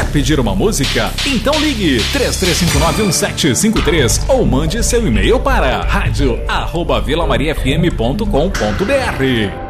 Quer pedir uma música? Então ligue 33591753 ou mande seu e-mail para radio@vilamariafm.com.br.